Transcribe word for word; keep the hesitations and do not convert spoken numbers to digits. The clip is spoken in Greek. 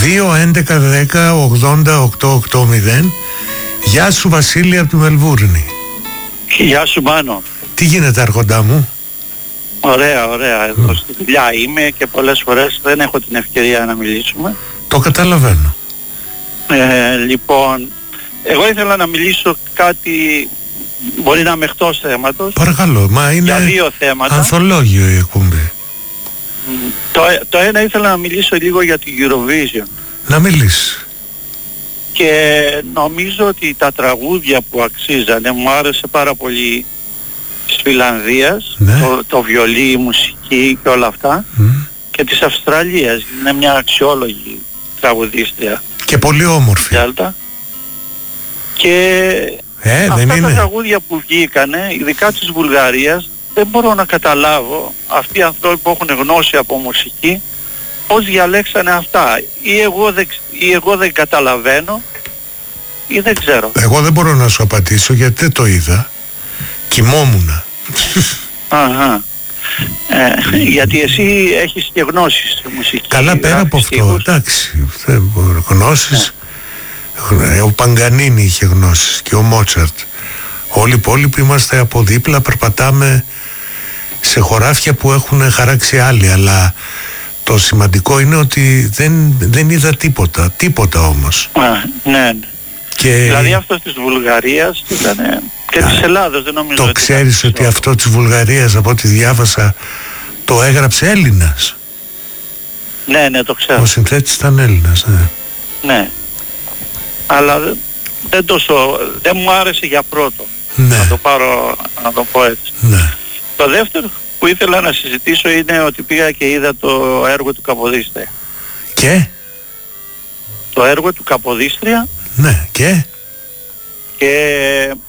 δύο έντεκα δέκα ογδόντα οκτώ ογδόντα. Γεια σου Βασίλη από τη Μελβούρνη. Γεια σου Μάνο. Τι γίνεται αρχοντά μου? Ωραία, ωραία. Εδώ mm. στη δουλειά είμαι και πολλές φορές δεν έχω την ευκαιρία να μιλήσουμε. Το καταλαβαίνω. Ε, λοιπόν, εγώ ήθελα να μιλήσω κάτι, μπορεί να είμαι εκτός θέματος. Παρακαλώ, μα είναι για δύο θέματα. ανθολόγιο η εκπομπή. Mm. Το, το ένα ήθελα να μιλήσω λίγο για την Eurovision. Να μιλήσεις. Και νομίζω ότι τα τραγούδια που αξίζανε, μου άρεσε πάρα πολύ της Φιλανδίας, ναι. το, το βιολί, η μουσική και όλα αυτά, mm. και της Αυστραλίας, είναι μια αξιόλογη τραγουδίστρια. Και πολύ όμορφη. Και ε, αυτά δεν τα είναι. τραγούδια που βγήκανε, ειδικά της Βουλγαρίας, δεν μπορώ να καταλάβω αυτοί οι άνθρωποι που έχουν γνώση από μουσική πώς διαλέξανε αυτά. Ή εγώ δεν, ή εγώ δεν καταλαβαίνω ή δεν ξέρω. Εγώ δεν μπορώ να σου απαντήσω γιατί δεν το είδα. Κοιμόμουνα. Αχα. Ε, γιατί εσύ έχεις και γνώσεις στη μουσική. Καλά, πέρα από αυτό, εντάξει, γνώσεις. Ναι. Ο Παγκανίνη είχε γνώσεις και ο Μότσαρτ. Όλοι οι υπόλοιποι είμαστε από δίπλα, περπατάμε σε χωράφια που έχουν χαράξει άλλοι, αλλά το σημαντικό είναι ότι δεν, δεν είδα τίποτα, τίποτα όμως. Α, ναι, ναι. Και... δηλαδή αυτό της Βουλγαρίας ήταν και της Ελλάδος, δεν νομίζω. Το ότι ξέρεις ότι αυτό. αυτό της Βουλγαρίας, από ό,τι διάβασα, το έγραψε Έλληνας. Ναι, ναι, το ξέρω. Ο συνθέτης ήταν Έλληνας, ναι. Ναι. Αλλά δεν τόσο, δεν μου άρεσε για πρώτο. Ναι. Να το πάρω, να το πω έτσι. Ναι. Το δεύτερο που ήθελα να συζητήσω είναι ότι πήγα και είδα το έργο του Καποδίστρια. Και? Το έργο του Καποδίστρια. Ναι, και? Και